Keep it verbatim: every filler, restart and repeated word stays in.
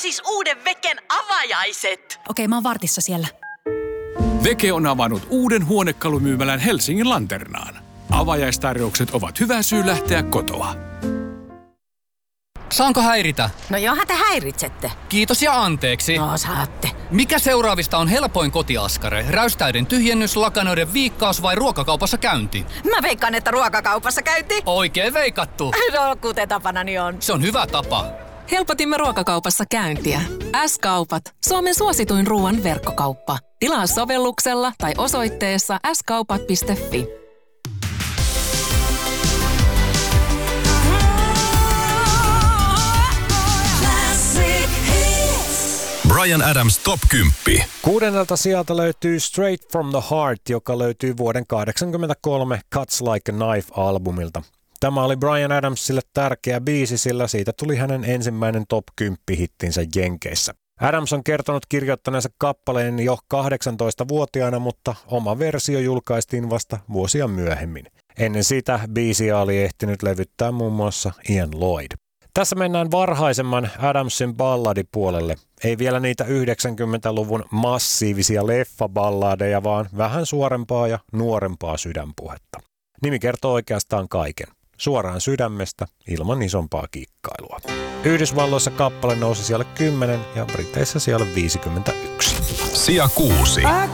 siis uuden Veken avajaiset. Okei, mä oon vartissa siellä. Veke on avannut uuden huonekalumyymälän Helsingin Lanternaan. Avajaistarjoukset ovat hyvä syy lähteä kotoa. Saanko häiritä? No johan te häiritsette. Kiitos ja anteeksi. No saatte. Mikä seuraavista on helpoin kotiaskare? Räystäiden tyhjennys, lakanoiden viikkaus vai ruokakaupassa käynti? Mä veikkaan, että ruokakaupassa käynti. Oikein veikattu. No kuten tapanani on. Se on hyvä tapa. Helpotimme ruokakaupassa käyntiä. S-kaupat. Suomen suosituin ruoan verkkokauppa. Tilaa sovelluksella tai osoitteessa s kaupat piste f i. Bryan Adams Top kymmenen. Kuudennelta sieltä löytyy Straight from the Heart, joka löytyy vuoden kahdeksankymmentäkolme Cuts Like a Knife-albumilta. Tämä oli Bryan Adamsille tärkeä biisi, sillä siitä tuli hänen ensimmäinen top kymmenen hittinsä Jenkeissä. Adams on kertonut kirjoittaneensa kappaleen jo kahdeksantoistavuotiaana, mutta oma versio julkaistiin vasta vuosia myöhemmin. Ennen sitä biisiä oli ehtinyt levyttää muun muassa Ian Lloyd. Tässä mennään varhaisemman Adamsin balladipuolelle. Ei vielä niitä yhdeksänkymmentäluvun massiivisia leffaballadeja, vaan vähän suorempaa ja nuorempaa sydänpuhetta. Nimi kertoo oikeastaan kaiken. Suoraan sydämestä ilman isompaa kikkailua. Yhdysvalloissa kappale nousi siellä kymmenen ja Briteissä siellä viisikymmentäyksi. Sija kuusi. I